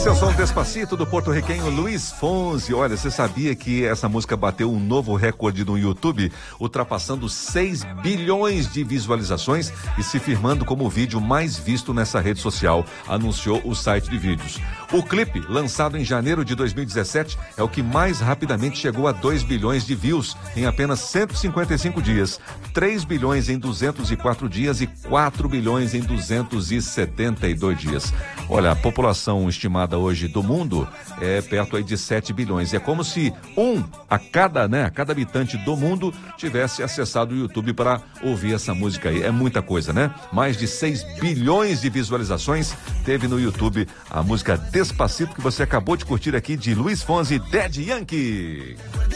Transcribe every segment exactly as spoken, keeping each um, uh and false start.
Esse é o som Despacito do porto-riquenho Luiz Fonsi. Olha, você sabia que essa música bateu um novo recorde no YouTube, ultrapassando seis bilhões de visualizações e se firmando como o vídeo mais visto nessa rede social, anunciou o site de vídeos. O clipe, lançado em janeiro de dois mil e dezessete, é o que mais rapidamente chegou a dois bilhões de views em apenas cento e cinquenta e cinco dias, três bilhões em duzentos e quatro dias e quatro bilhões em duzentos e setenta e dois dias. Olha, a população estimada hoje do mundo é perto aí de sete bilhões. É como se um a cada, né, a cada habitante do mundo tivesse acessado o YouTube para ouvir essa música aí. É muita coisa, né? Mais de seis bilhões de visualizações teve no YouTube a música Despacito, que você acabou de curtir aqui, de Luiz Fonsi e Daddy Yankee.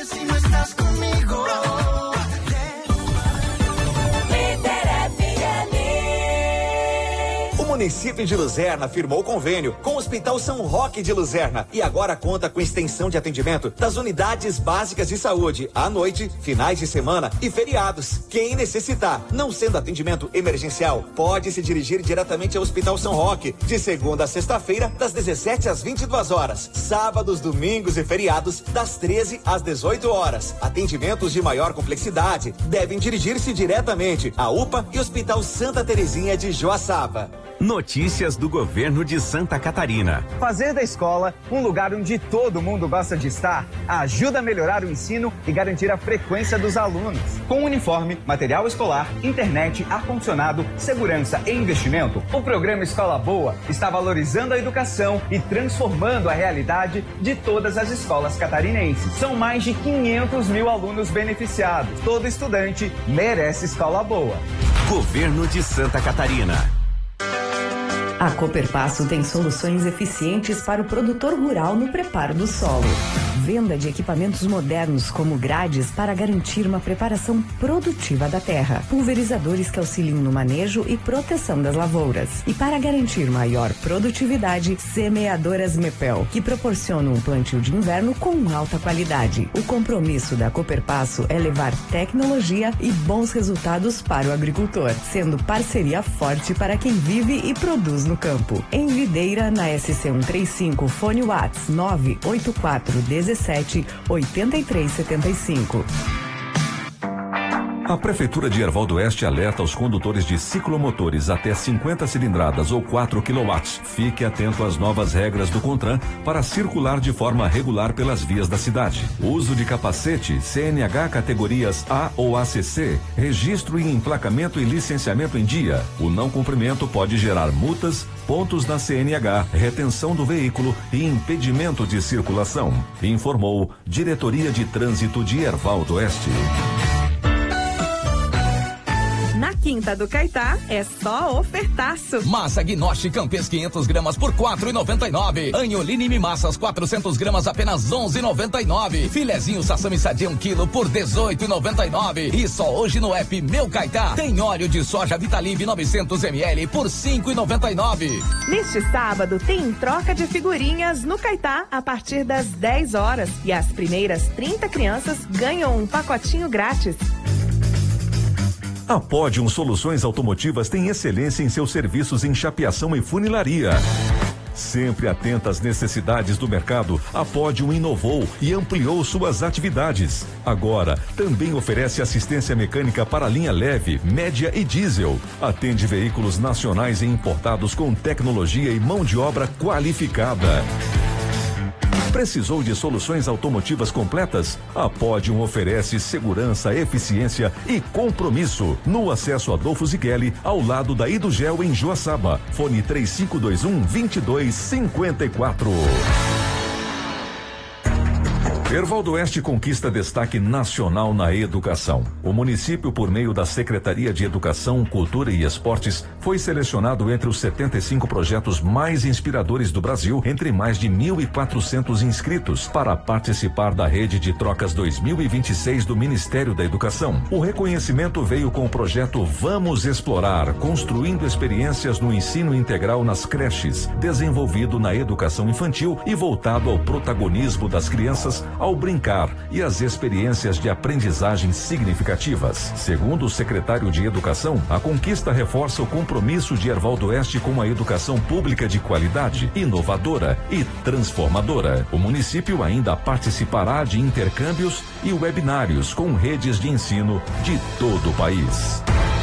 O município de Luzerna firmou convênio com o Hospital São Roque de Luzerna e agora conta com extensão de atendimento das unidades básicas de saúde à noite, finais de semana e feriados. Quem necessitar, não sendo atendimento emergencial, pode se dirigir diretamente ao Hospital São Roque de segunda a sexta-feira, das dezessete às vinte e duas horas, sábados, domingos e feriados, das treze às dezoito horas. Atendimentos de maior complexidade devem dirigir-se diretamente à U P A e Hospital Santa Terezinha de Joaçaba. Notícias do governo de Santa Catarina. Fazer da escola um lugar onde todo mundo gosta de estar ajuda a melhorar o ensino e garantir a frequência dos alunos. Com uniforme, material escolar, internet, ar-condicionado, segurança e investimento, o programa Escola Boa está valorizando a educação e transformando a realidade de todas as escolas catarinenses. São mais de quinhentos mil alunos beneficiados. Todo estudante merece escola boa. Governo de Santa Catarina. A Coperpasso tem soluções eficientes para o produtor rural no preparo do solo. Venda de equipamentos modernos como grades para garantir uma preparação produtiva da terra. Pulverizadores que auxiliam no manejo e proteção das lavouras. E para garantir maior produtividade, semeadoras Mepel, que proporcionam um plantio de inverno com alta qualidade. O compromisso da Coperpasso é levar tecnologia e bons resultados para o agricultor, sendo parceria forte para quem vive e produz no campo. Em Videira, na S C cento e trinta e cinco, fone Whats nove oito quatro dezessete oitenta e três setenta e cinco. A Prefeitura de Erval do Oeste alerta aos condutores de ciclomotores até cinquenta cilindradas ou quatro quilowatts. Fique atento às novas regras do CONTRAN para circular de forma regular pelas vias da cidade. Uso de capacete, C N H categorias A ou A C C, registro e emplacamento e licenciamento em dia. O não cumprimento pode gerar multas, pontos na C N H, retenção do veículo e impedimento de circulação. Informou Diretoria de Trânsito de Erval do Oeste. Na Quinta do Caetá é só ofertaço. Massa Gnoche Campes quinhentas gramas por quatro reais e noventa e nove centavos. Anholine Massas quatrocentas gramas apenas onze reais e noventa e nove centavos. Filezinho Sassami Sadia um quilo por dezoito reais e noventa e nove centavos. E só hoje no app Meu Caetá tem óleo de soja Vitalive novecentos mililitros por cinco reais e noventa e nove centavos. Neste sábado tem troca de figurinhas no Caetá a partir das dez horas e as primeiras trinta crianças ganham um pacotinho grátis. A Podium Soluções Automotivas tem excelência em seus serviços em chapeação e funilaria. Sempre atenta às necessidades do mercado, a Podium inovou e ampliou suas atividades. Agora, também oferece assistência mecânica para linha leve, média e diesel. Atende veículos nacionais e importados com tecnologia e mão de obra qualificada. Precisou de soluções automotivas completas? A Podium oferece segurança, eficiência e compromisso. No acesso Adolfo Zichelli, ao lado da Idugel em Joaçaba. Fone três cinco dois um, dois dois cinco quatro. Erval do Oeste conquista destaque nacional na educação. O município, por meio da Secretaria de Educação, Cultura e Esportes, foi selecionado entre os setenta e cinco projetos mais inspiradores do Brasil, entre mais de mil e quatrocentos inscritos, para participar da Rede de Trocas dois mil e vinte e seis do Ministério da Educação. O reconhecimento veio com o projeto Vamos Explorar, construindo experiências no ensino integral nas creches, desenvolvido na educação infantil e voltado ao protagonismo das crianças, ao brincar e as experiências de aprendizagem significativas. Segundo o secretário de Educação, a conquista reforça o compromisso de Erval do Oeste com a educação pública de qualidade, inovadora e transformadora. O município ainda participará de intercâmbios e webinários com redes de ensino de todo o país.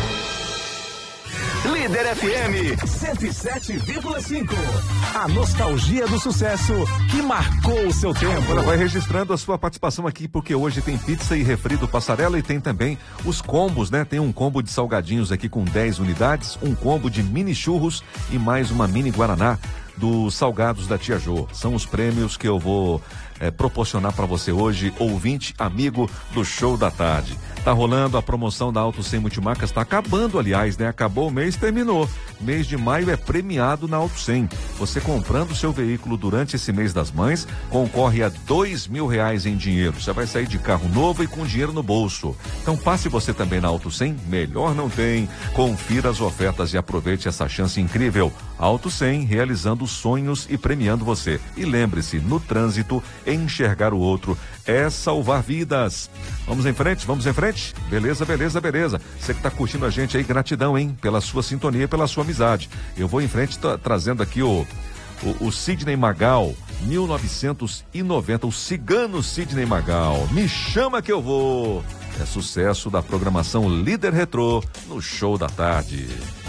Líder F M cento e sete vírgula cinco. A nostalgia do sucesso que marcou o seu tempo. Agora vai registrando a sua participação aqui, porque hoje tem pizza e refri do Passarela e tem também os combos, né? Tem um combo de salgadinhos aqui com dez unidades, um combo de mini churros e mais uma mini guaraná dos salgados da Tia Jô. São os prêmios que eu vou é, proporcionar para você hoje, ouvinte, amigo do Show da Tarde. Tá rolando a promoção da Auto cem Multimarcas, tá acabando, aliás, né? Acabou o mês, terminou. Mês de maio é premiado na Auto cem. Você comprando o seu veículo durante esse mês das mães, concorre a dois mil reais em dinheiro. Você vai sair de carro novo e com dinheiro no bolso. Então passe você também na Auto cem, melhor não tem. Confira as ofertas e aproveite essa chance incrível. Auto cem, realizando sonhos e premiando você. E lembre-se, no trânsito, enxergar o outro é salvar vidas. Vamos em frente, vamos em frente? Beleza, beleza, beleza. Você que tá curtindo a gente aí, gratidão, hein? Pela sua sintonia, pela sua amizade. Eu vou em frente tra- trazendo aqui o, o, o Sidney Magal, mil novecentos e noventa, o cigano Sidney Magal. Me chama que eu vou. É sucesso da programação Líder Retrô no Show da Tarde.